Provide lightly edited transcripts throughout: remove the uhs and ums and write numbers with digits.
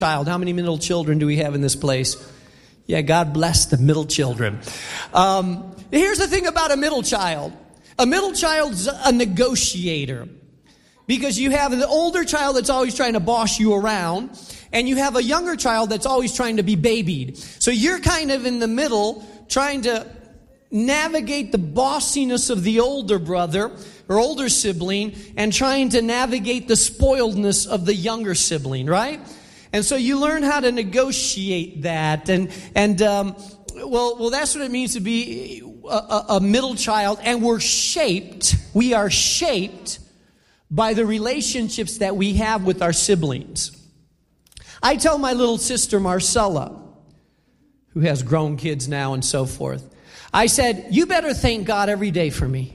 child. How many middle children do we have in this place? Yeah, God bless the middle children. Here's the thing about a middle child. A middle child's a negotiator. Because you have an older child that's always trying to boss you around, and you have a younger child that's always trying to be babied. So you're kind of in the middle, trying to navigate the bossiness of the older brother or older sibling, and trying to navigate the spoiledness of the younger sibling, right? And so you learn how to negotiate that, and that's what it means to be a middle child. And we are shaped by the relationships that we have with our siblings. I tell my little sister Marcella, who has grown kids now and so forth, I said, you better thank God every day for me.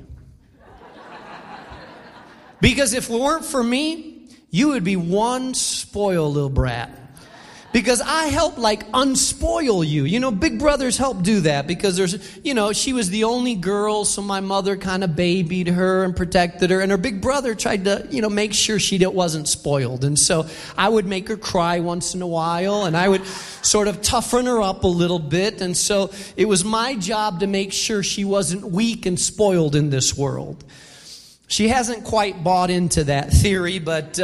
Because if it weren't for me, you would be one spoiled little brat. Because I help unspoil you. You know, big brothers help do that because she was the only girl, so my mother kind of babied her and protected her. And her big brother tried to, make sure she wasn't spoiled. And so I would make her cry once in a while, and I would sort of toughen her up a little bit. And so it was my job to make sure she wasn't weak and spoiled in this world. She hasn't quite bought into that theory, but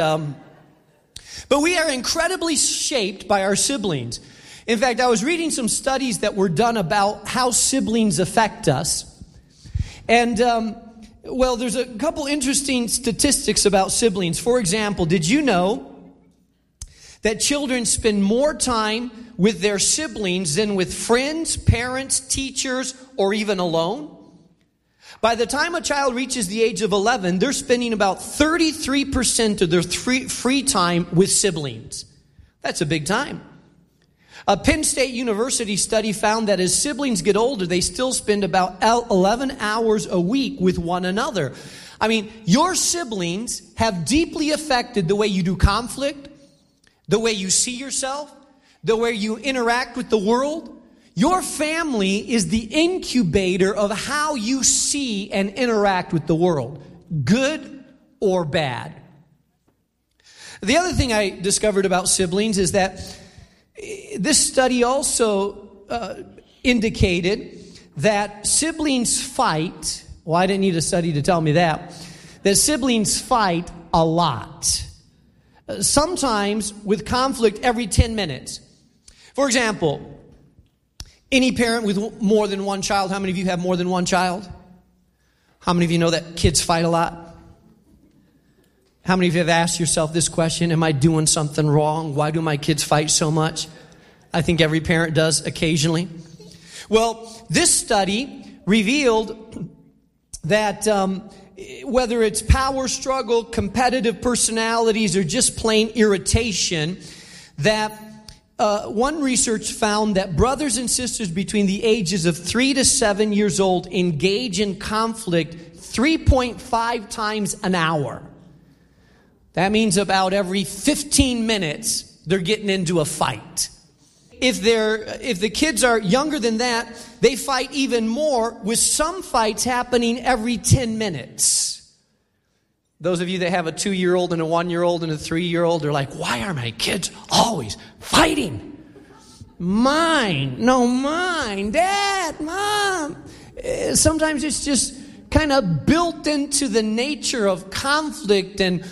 we are incredibly shaped by our siblings. In fact, I was reading some studies that were done about how siblings affect us. And, there's a couple interesting statistics about siblings. For example, did you know that children spend more time with their siblings than with friends, parents, teachers, or even alone? By the time a child reaches the age of 11, they're spending about 33% of their free time with siblings. That's a big time. A Penn State University study found that as siblings get older, they still spend about 11 hours a week with one another. I mean, your siblings have deeply affected the way you do conflict, the way you see yourself, the way you interact with the world. Your family is the incubator of how you see and interact with the world, good or bad. The other thing I discovered about siblings is that this study also indicated that siblings fight. Well, I didn't need a study to tell me that siblings fight a lot. Sometimes with conflict every 10 minutes. For example, any parent with more than one child, how many of you have more than one child? How many of you know that kids fight a lot? How many of you have asked yourself this question, am I doing something wrong? Why do my kids fight so much? I think every parent does occasionally. Well, this study revealed that whether it's power struggle, competitive personalities, or just plain irritation, that one research found that brothers and sisters between the ages of 3 to 7 years old engage in conflict 3.5 times an hour. That means about every 15 minutes they're getting into a fight. If the kids are younger than that, they fight even more, with some fights happening every 10 minutes. Those of you that have a 2-year-old and a 1-year-old and a 3-year-old are like, why are my kids always fighting? Mine, Dad, Mom. Sometimes it's just kind of built into the nature of conflict and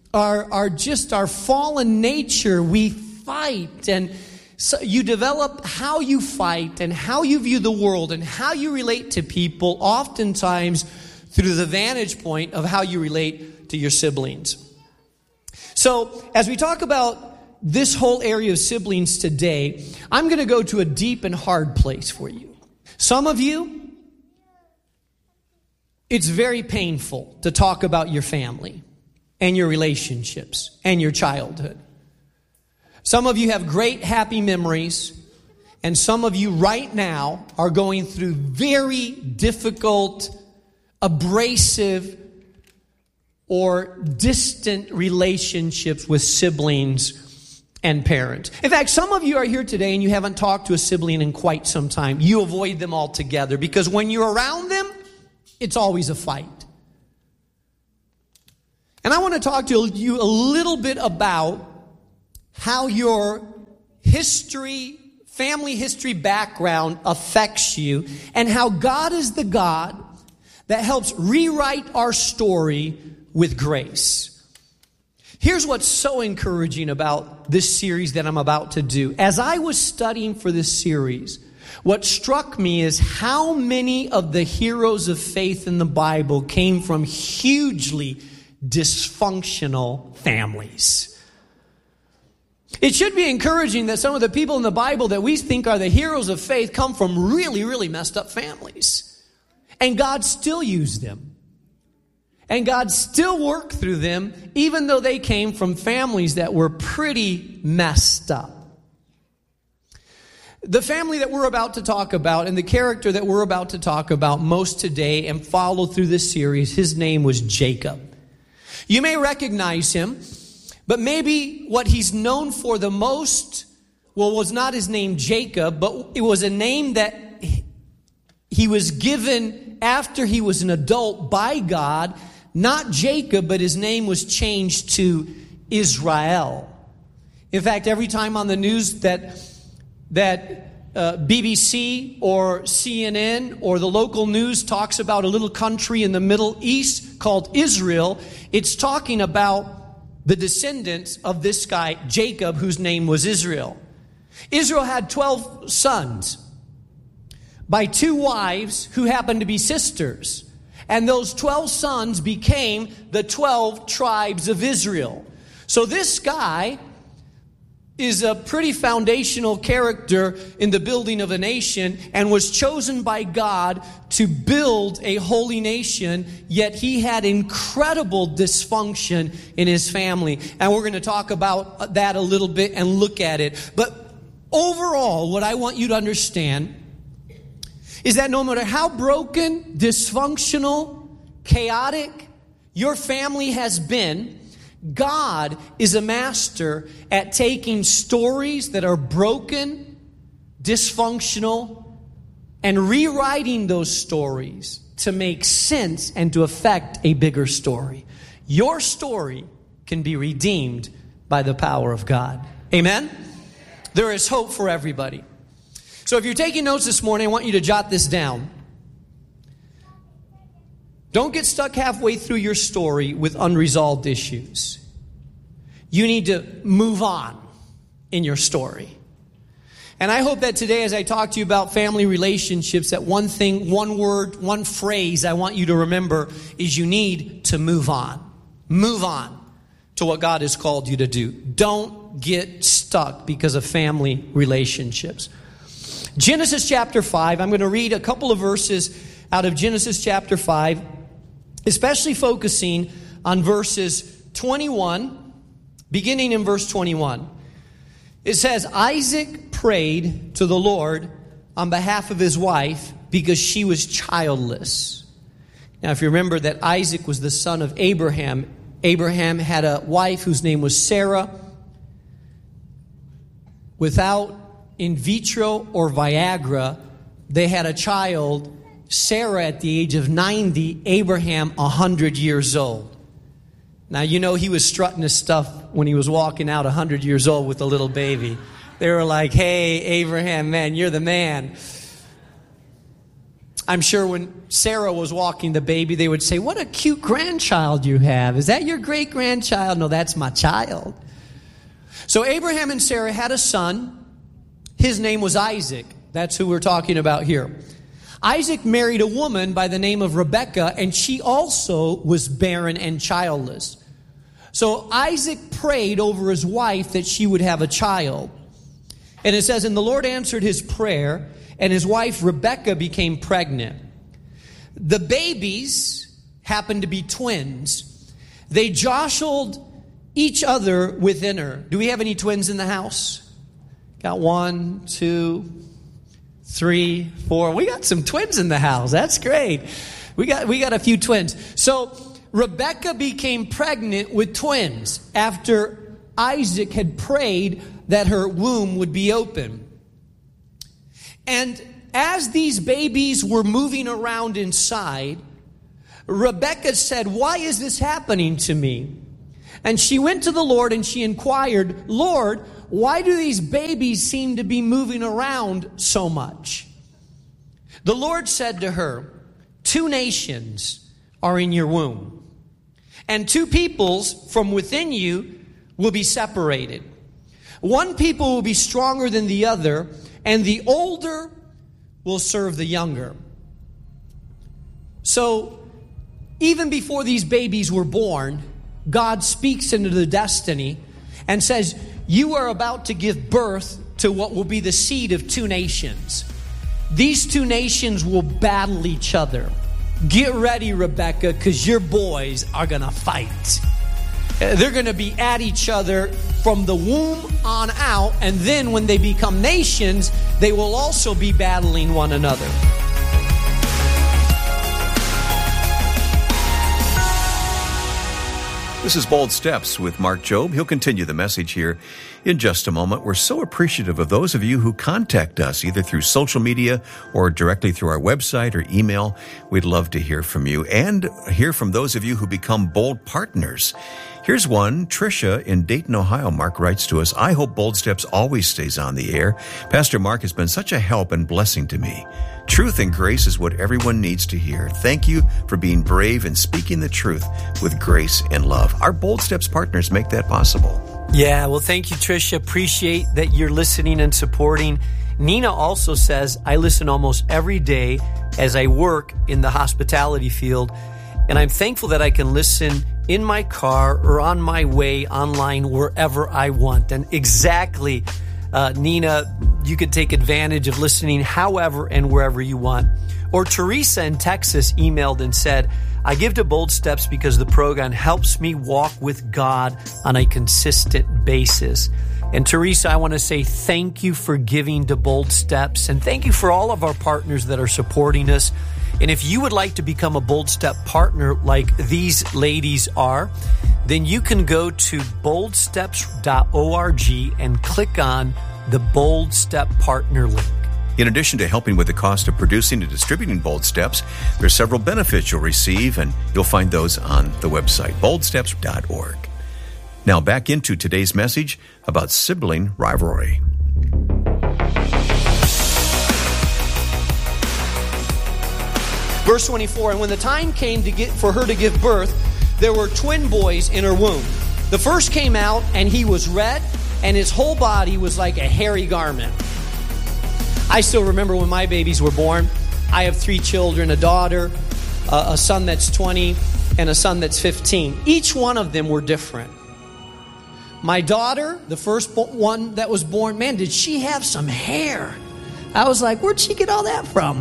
our fallen nature. We fight, and so you develop how you fight and how you view the world and how you relate to people, oftentimes through the vantage point of how you relate to your siblings. So, as we talk about this whole area of siblings today, I'm going to go to a deep and hard place for you. Some of you, it's very painful to talk about your family and your relationships and your childhood. Some of you have great, happy memories, and some of you right now are going through very difficult, abrasive, or distant relationships with siblings and parents. In fact, some of you are here today and you haven't talked to a sibling in quite some time. You avoid them altogether because when you're around them, it's always a fight. And I want to talk to you a little bit about how your family history background affects you, and how God is the God that helps rewrite our story with grace. Here's what's so encouraging about this series that I'm about to do. As I was studying for this series, what struck me is how many of the heroes of faith in the Bible came from hugely dysfunctional families. It should be encouraging that some of the people in the Bible that we think are the heroes of faith come from really, really messed up families. And God still used them. And God still worked through them, even though they came from families that were pretty messed up. The family that we're about to talk about and the character that we're about to talk about most today and follow through this series, his name was Jacob. You may recognize him, but maybe what he's known for the most, was not his name Jacob, but it was a name that he was given after he was an adult by God. Not Jacob, but his name was changed to Israel. In fact, every time on the news that BBC or CNN or the local news talks about a little country in the Middle East called Israel, it's talking about the descendants of this guy, Jacob, whose name was Israel. Israel had 12 sons by 2 wives who happened to be sisters. And those 12 sons became the 12 tribes of Israel. So this guy is a pretty foundational character in the building of a nation and was chosen by God to build a holy nation, yet he had incredible dysfunction in his family. And we're going to talk about that a little bit and look at it. But overall, what I want you to understand is that no matter how broken, dysfunctional, chaotic your family has been, God is a master at taking stories that are broken, dysfunctional, and rewriting those stories to make sense and to affect a bigger story. Your story can be redeemed by the power of God. Amen? There is hope for everybody. So if you're taking notes this morning, I want you to jot this down. Don't get stuck halfway through your story with unresolved issues. You need to move on in your story. And I hope that today, as I talk to you about family relationships, that one thing, one word, one phrase I want you to remember is you need to move on. Move on to what God has called you to do. Don't get stuck because of family relationships. Genesis chapter 5, I'm going to read a couple of verses out of Genesis chapter 5, especially focusing on verses 21, beginning in verse 21. It says, Isaac prayed to the Lord on behalf of his wife because she was childless. Now, if you remember that Isaac was the son of Abraham, Abraham had a wife whose name was Sarah. Without in vitro or Viagra, they had a child, Sarah at the age of 90, Abraham 100 years old. Now, you know he was strutting his stuff when he was walking out 100 years old with a little baby. They were like, hey, Abraham, man, you're the man. I'm sure when Sarah was walking the baby, they would say, what a cute grandchild you have. Is that your great-grandchild? No, that's my child. So Abraham and Sarah had a son. His name was Isaac. That's who we're talking about here. Isaac married a woman by the name of Rebekah, and she also was barren and childless. So Isaac prayed over his wife that she would have a child. And it says, and the Lord answered his prayer, and his wife Rebekah became pregnant. The babies happened to be twins. They jostled each other within her. Do we have any twins in the house? Got 1, 2, 3, 4. We got some twins in the house. That's great. We got a few twins. So Rebekah became pregnant with twins after Isaac had prayed that her womb would be open. And as these babies were moving around inside, Rebekah said, why is this happening to me? And she went to the Lord and she inquired, Lord, why do these babies seem to be moving around so much? The Lord said to her, 2 nations are in your womb, and 2 peoples from within you will be separated. One people will be stronger than the other, and the older will serve the younger. So, even before these babies were born, God speaks into the destiny and says, you are about to give birth to what will be the seed of 2 nations. These 2 nations will battle each other. Get ready, Rebecca, because your boys are going to fight. They're going to be at each other from the womb on out, and then when they become nations, they will also be battling one another. This is Bold Steps with Mark Jobe. He'll continue the message here in just a moment. We're so appreciative of those of you who contact us either through social media or directly through our website or email. We'd love to hear from you and hear from those of you who become Bold partners. Here's one. Tricia in Dayton, Ohio. Mark writes to us, I hope Bold Steps always stays on the air. Pastor Mark has been such a help and blessing to me. Truth and grace is what everyone needs to hear. Thank you for being brave and speaking the truth with grace and love. Our Bold Steps partners make that possible. Yeah, well, thank you, Tricia. Appreciate that you're listening and supporting. Nina also says, I listen almost every day as I work in the hospitality field, and I'm thankful that I can listen in my car or on my way online wherever I want. And exactly, Nina, you could take advantage of listening however and wherever you want. Or Teresa in Texas emailed and said, I give to Bold Steps because the program helps me walk with God on a consistent basis. And Teresa, I want to say thank you for giving to Bold Steps, and thank you for all of our partners that are supporting us. And if you would like to become a Bold Step partner like these ladies are, then you can go to boldsteps.org and click on the Bold Step Partner link. In addition to helping with the cost of producing and distributing Bold Steps, there are several benefits you'll receive, and you'll find those on the website, boldsteps.org. Now back into today's message about sibling rivalry. Verse 24, and when the time came for her to give birth, there were twin boys in her womb. The first came out, and he was red, and his whole body was like a hairy garment. I still remember when my babies were born. I have 3 children, a daughter, a son that's 20, and a son that's 15. Each one of them were different. My daughter, the first one that was born, man, did she have some hair. I was like, where'd she get all that from?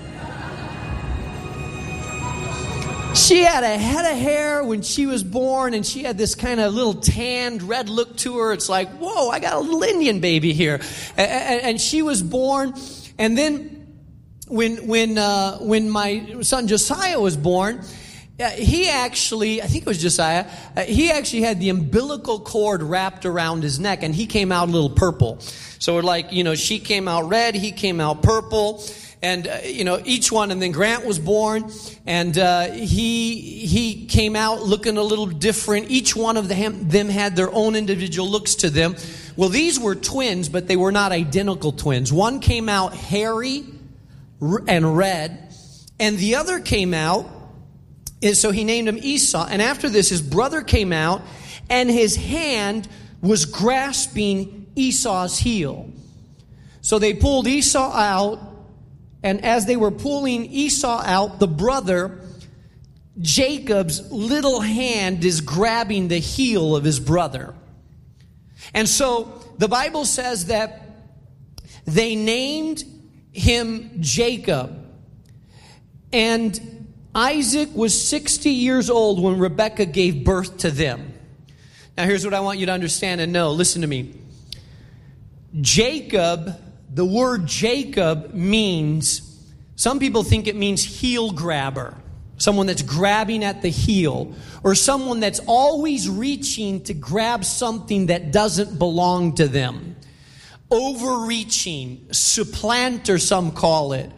She had a head of hair when she was born, and she had this kind of little tanned red look to her. It's like, whoa, I got a little Indian baby here. And she was born, and then when my son Josiah was born, he actually, I think it was Josiah, he actually had the umbilical cord wrapped around his neck, and he came out a little purple. So we're like, she came out red, he came out purple. And, each one, and then Grant was born, and he came out looking a little different. Each one of them had their own individual looks to them. Well, these were twins, but they were not identical twins. One came out hairy and red, and the other came out, so he named him Esau. And after this, his brother came out, and his hand was grasping Esau's heel. So they pulled Esau out. And as they were pulling Esau out, the brother, Jacob's little hand is grabbing the heel of his brother. And so the Bible says that they named him Jacob. And Isaac was 60 years old when Rebekah gave birth to them. Now here's what I want you to understand and know. Listen to me. Jacob, the word Jacob means, some people think it means heel grabber. Someone that's grabbing at the heel. Or someone that's always reaching to grab something that doesn't belong to them. Overreaching, supplanter, some call it.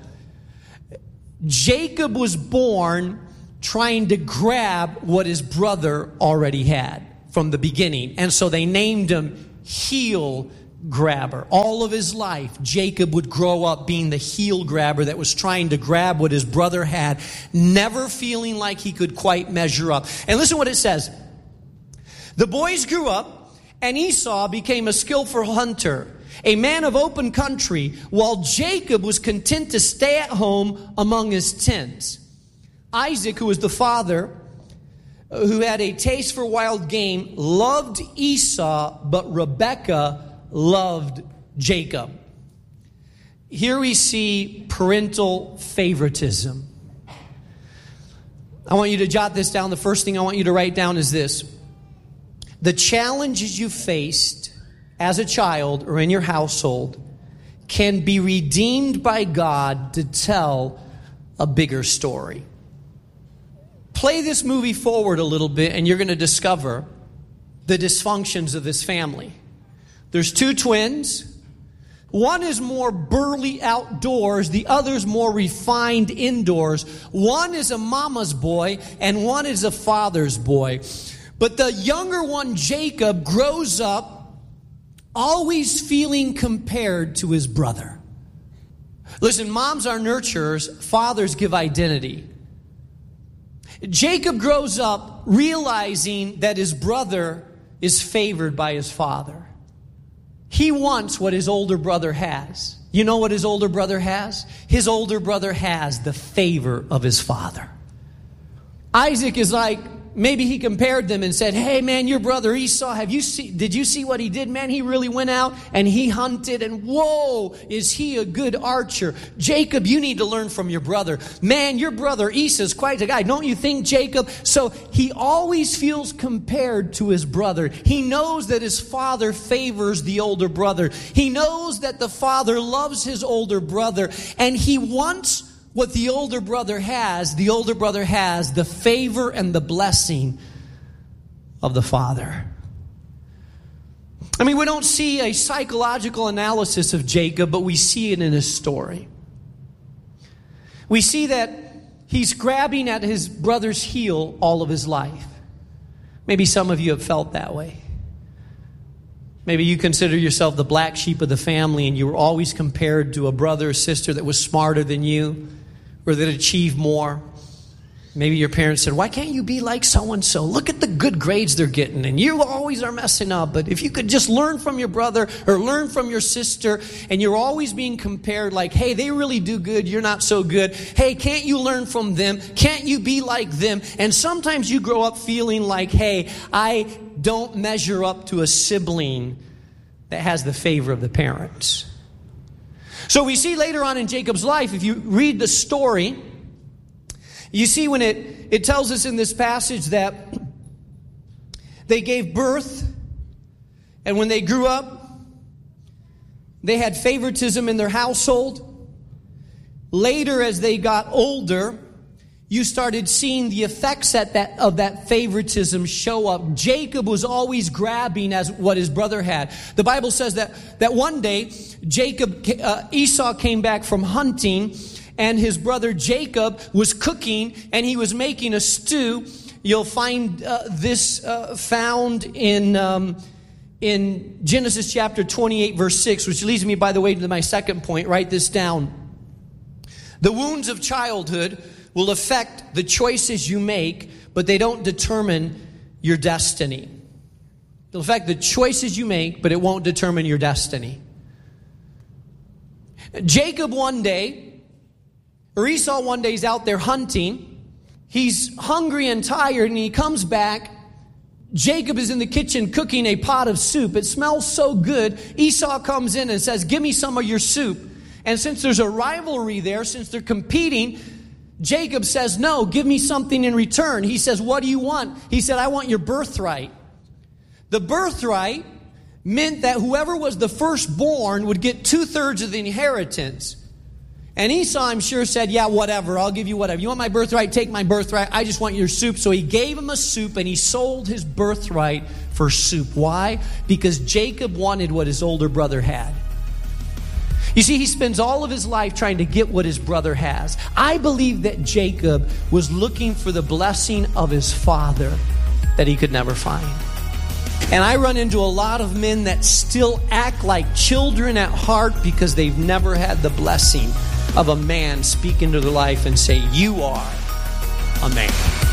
Jacob was born trying to grab what his brother already had. from the beginning. And so they named him Heel Grabber. All of his life, Jacob would grow up being the heel grabber that was trying to grab what his brother had, never feeling like he could quite measure up. And listen what it says. The boys grew up, and Esau became a skillful hunter, a man of open country, while Jacob was content to stay at home among his tents. Isaac, who was the father, who had a taste for wild game, loved Esau, but Rebekah loved Jacob. Here we see parental favoritism. I want you to jot this down. The first thing I want you to write down is this. The challenges you faced as a child or in your household can be redeemed by God to tell a bigger story. Play this movie forward a little bit and you're going to discover the dysfunctions of this family. There's two twins. One is more burly outdoors. The other's more refined indoors. One is a mama's boy and one is a father's boy. But the younger one, Jacob, grows up always feeling compared to his brother. Listen, moms are nurturers. Fathers give identity. Jacob grows up realizing that his brother is favored by his father. He wants what his older brother has. You know what his older brother has? His older brother has the favor of his father. Isaac is like, maybe he compared them and said, hey man, your brother Esau, did you see what he did? Man, he really went out and he hunted and whoa, is he a good archer? Jacob, you need to learn from your brother. Man, your brother Esau's quite a guy. Don't you think, Jacob? So he always feels compared to his brother. He knows that his father favors the older brother. He knows that the father loves his older brother and he wants what the older brother has. The older brother has the favor and the blessing of the father. I mean, we don't see a psychological analysis of Jacob, but we see it in his story. We see that he's grabbing at his brother's heel all of his life. Maybe some of you have felt that way. Maybe you consider yourself the black sheep of the family and you were always compared to a brother or sister that was smarter than you, or that achieved more. Maybe your parents said, why can't you be like so-and-so? Look at the good grades they're getting, and you always are messing up. But if you could just learn from your brother or learn from your sister, and you're always being compared like, hey, they really do good, you're not so good. Hey, can't you learn from them? Can't you be like them? And sometimes you grow up feeling like, hey, I don't measure up to a sibling that has the favor of the parents. So we see later on in Jacob's life, if you read the story, you see when it tells us in this passage that they gave birth, and when they grew up, they had favoritism in their household. Later, as they got older, you started seeing the effects of that favoritism show up. Jacob was always grabbing as what his brother had. The Bible says that one day Esau came back from hunting, and his brother Jacob was cooking, and he was making a stew. You'll find this found in Genesis chapter 28, verse 6, which leads me, by the way, to my second point. Write this down. The wounds of childhood will affect the choices you make, but they don't determine your destiny. They'll affect the choices you make, but it won't determine your destiny. Jacob one day, or Esau one day, is out there hunting. He's hungry and tired, and he comes back. Jacob is in the kitchen cooking a pot of soup. It smells so good. Esau comes in and says, give me some of your soup. And since there's a rivalry there, since they're competing, Jacob says, no, give me something in return. He says, what do you want? He said, I want your birthright. The birthright meant that whoever was the firstborn would get 2/3 of the inheritance. And Esau, I'm sure, said, yeah, whatever, I'll give you whatever. You want my birthright? Take my birthright. I just want your soup. So he gave him a soup, and he sold his birthright for soup. Why? Because Jacob wanted what his older brother had. You see, he spends all of his life trying to get what his brother has. I believe that Jacob was looking for the blessing of his father that he could never find. And I run into a lot of men that still act like children at heart because they've never had the blessing of a man speak into their life and say, you are a man.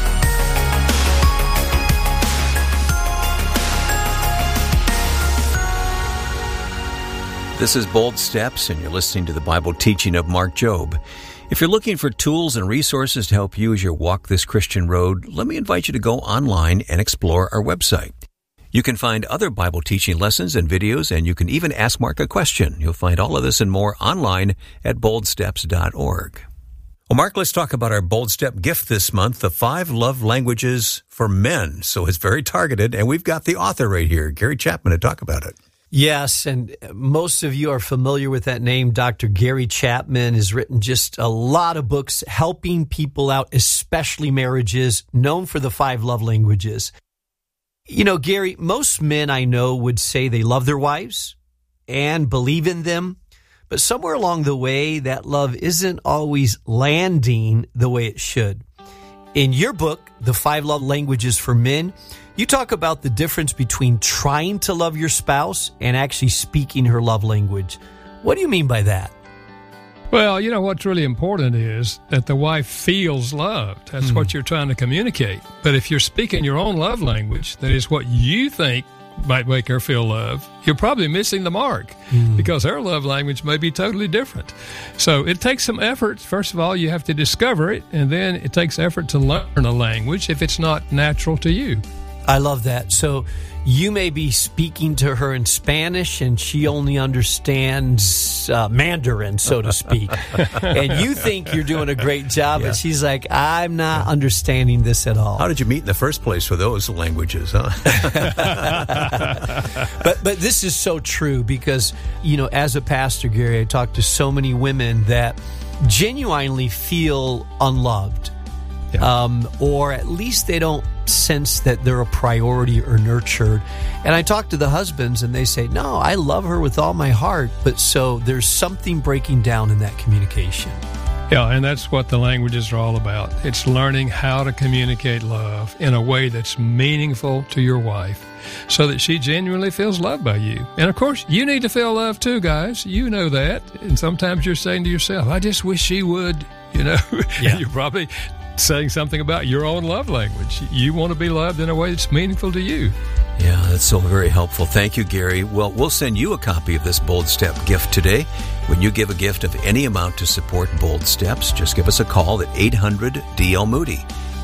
This is Bold Steps, and you're listening to the Bible teaching of Mark Jobe. If you're looking for tools and resources to help you as you walk this Christian road, let me invite you to go online and explore our website. You can find other Bible teaching lessons and videos, and you can even ask Mark a question. You'll find all of this and more online at boldsteps.org. Well, Mark, let's talk about our Bold Step gift this month, the 5 Love Languages for Men. So it's very targeted, and we've got the author right here, Gary Chapman, to talk about it. Yes, and most of you are familiar with that name. Dr. Gary Chapman has written just a lot of books helping people out, especially marriages, known for the 5 love languages. You know, Gary, most men I know would say they love their wives and believe in them, but somewhere along the way, that love isn't always landing the way it should. In your book, The 5 Love Languages for Men, you talk about the difference between trying to love your spouse and actually speaking her love language. What do you mean by that? Well, you know, what's really important is that the wife feels loved. That's what you're trying to communicate. But if you're speaking your own love language, that is what you think might make her feel loved, you're probably missing the mark because her love language may be totally different. So it takes some effort. First of all, you have to discover it, and then it takes effort to learn a language if it's not natural to you. I love that. So you may be speaking to her in Spanish and she only understands Mandarin, so to speak. And you think you're doing a great job, and she's like, I'm not understanding this at all. How did you meet in the first place for those languages, huh? But this is so true because, you know, as a pastor, Gary, I talk to so many women that genuinely feel unloved. Or at least they don't sense that they're a priority or nurtured. And I talk to the husbands and they say, no, I love her with all my heart. But so there's something breaking down in that communication. Yeah, and that's what the languages are all about. It's learning how to communicate love in a way that's meaningful to your wife so that she genuinely feels loved by you. And of course, you need to feel loved too, guys. You know that. And sometimes you're saying to yourself, I just wish she would, you know. You're probably saying something about your own love language. You want to be loved in a way that's meaningful to you. Yeah, that's so very helpful. Thank you, Gary. Well, we'll send you a copy of this Bold Step gift today. When you give a gift of any amount to support Bold Steps, just give us a call at 800-DL-MOODY,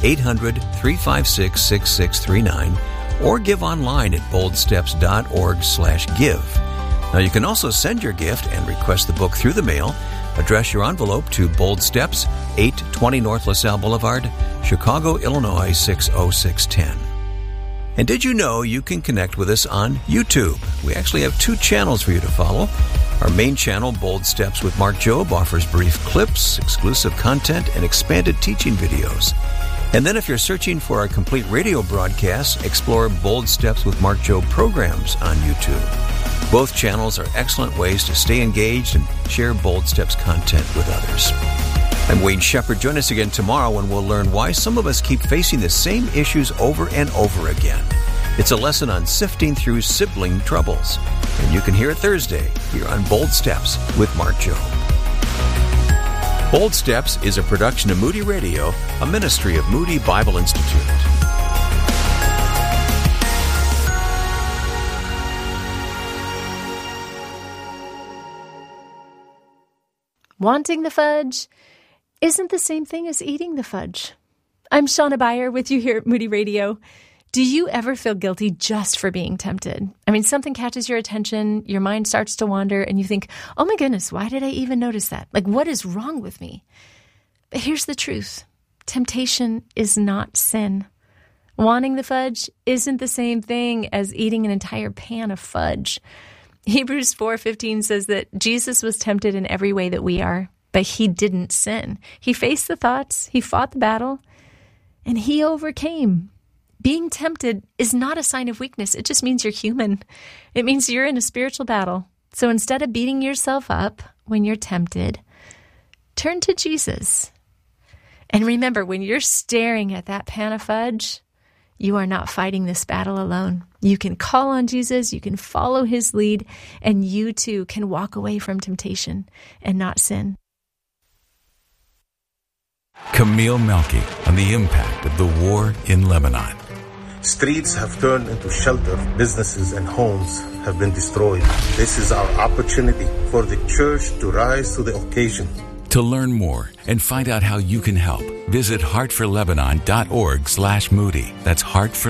800-356-6639, or give online at boldsteps.org/give. Now, you can also send your gift and request the book through the mail. Address your envelope to Bold Steps, 820 North LaSalle Boulevard, Chicago, Illinois, 60610. And did you know you can connect with us on YouTube? We actually have 2 channels for you to follow. Our main channel, Bold Steps with Mark Jobe, offers brief clips, exclusive content, and expanded teaching videos. And then if you're searching for our complete radio broadcasts, explore Bold Steps with Mark Jobe programs on YouTube. Both channels are excellent ways to stay engaged and share Bold Steps content with others. I'm Wayne Shepherd. Join us again tomorrow when we'll learn why some of us keep facing the same issues over and over again. It's a lesson on sifting through sibling troubles. And you can hear it Thursday here on Bold Steps with Mark Jobe. Bold Steps is a production of Moody Radio, a ministry of Moody Bible Institute. Wanting the fudge isn't the same thing as eating the fudge. I'm Shauna Beyer with you here at Moody Radio. Do you ever feel guilty just for being tempted? I mean, something catches your attention, your mind starts to wander, and you think, oh my goodness, why did I even notice that? Like, what is wrong with me? But here's the truth. Temptation is not sin. Wanting the fudge isn't the same thing as eating an entire pan of fudge. Hebrews 4:15 says that Jesus was tempted in every way that we are, but he didn't sin. He faced the thoughts, he fought the battle, and he overcame. Being tempted is not a sign of weakness. It just means you're human. It means you're in a spiritual battle. So instead of beating yourself up when you're tempted, turn to Jesus. And remember, when you're staring at that pan of fudge, You are not fighting this battle alone. You can call on Jesus, you can follow his lead, and you too can walk away from temptation and not sin. Camille Melky on the impact of the war in Lebanon. Streets have turned into shelter. Businesses and homes have been destroyed. This is our opportunity for the church to rise to the occasion. To learn more and find out how you can help, visit heartforlebanon.org/Moody. That's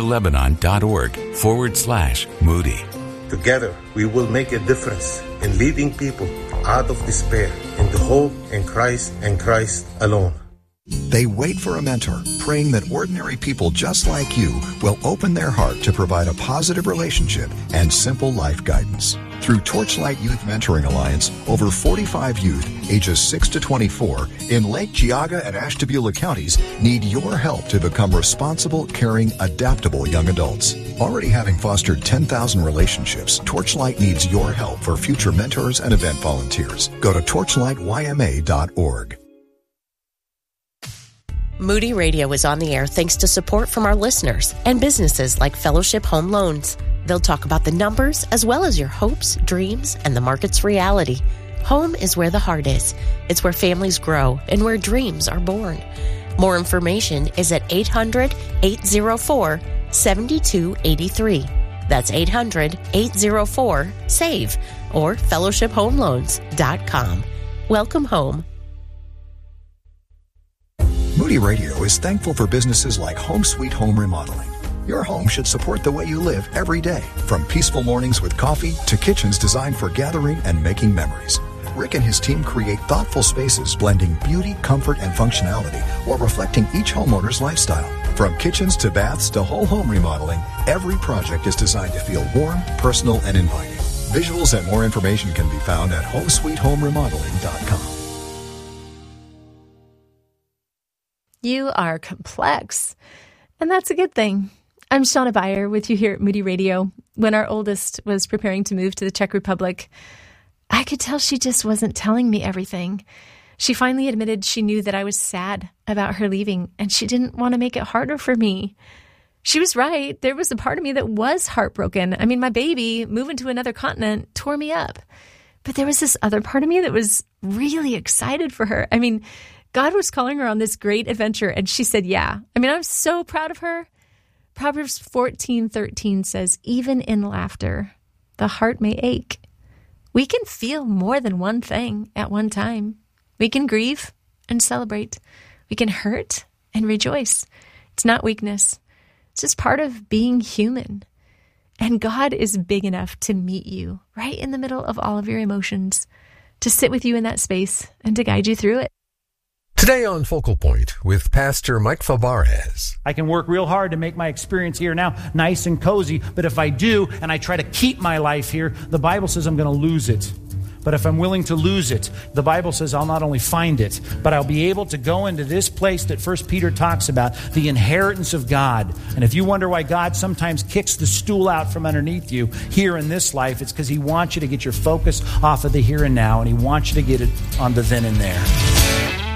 heartforlebanon.org/Moody. Together, we will make a difference in leading people out of despair into hope in Christ and Christ alone. They wait for a mentor, praying that ordinary people just like you will open their heart to provide a positive relationship and simple life guidance. Through Torchlight Youth Mentoring Alliance, over 45 youth ages 6 to 24 in Lake Geauga and Ashtabula counties need your help to become responsible, caring, adaptable young adults. Already having fostered 10,000 relationships, Torchlight needs your help for future mentors and event volunteers. Go to torchlightyma.org. Moody Radio is on the air thanks to support from our listeners and businesses like Fellowship Home Loans. They'll talk about the numbers as well as your hopes, dreams, and the market's reality. Home is where the heart is. It's where families grow and where dreams are born. More information is at 800-804-7283. That's 800-804-SAVE or fellowshiphomeloans.com. Welcome home. Moody Radio is thankful for businesses like Home Sweet Home Remodeling. Your home should support the way you live every day, from peaceful mornings with coffee to kitchens designed for gathering and making memories. Rick and his team create thoughtful spaces blending beauty, comfort, and functionality while reflecting each homeowner's lifestyle. From kitchens to baths to whole home remodeling, every project is designed to feel warm, personal, and inviting. Visuals and more information can be found at homesweethomeremodeling.com. You are complex, and that's a good thing. I'm Shauna Beyer with you here at Moody Radio. When our oldest was preparing to move to the Czech Republic, I could tell she just wasn't telling me everything. She finally admitted she knew that I was sad about her leaving, and she didn't want to make it harder for me. She was right. There was a part of me that was heartbroken. I mean, my baby moving to another continent tore me up. But there was this other part of me that was really excited for her. I mean, God was calling her on this great adventure, and she said, yeah. I mean, I'm so proud of her. Proverbs 14:13 says, even in laughter, the heart may ache. We can feel more than one thing at one time. We can grieve and celebrate. We can hurt and rejoice. It's not weakness. It's just part of being human. And God is big enough to meet you right in the middle of all of your emotions, to sit with you in that space and to guide you through it. Today on Focal Point with Pastor Mike Fabarez. I can work real hard to make my experience here now nice and cozy, but if I do and I try to keep my life here, the Bible says I'm going to lose it. But if I'm willing to lose it, the Bible says I'll not only find it, but I'll be able to go into this place that 1 Peter talks about, the inheritance of God. And if you wonder why God sometimes kicks the stool out from underneath you here in this life, it's because he wants you to get your focus off of the here and now, and he wants you to get it on the then and there.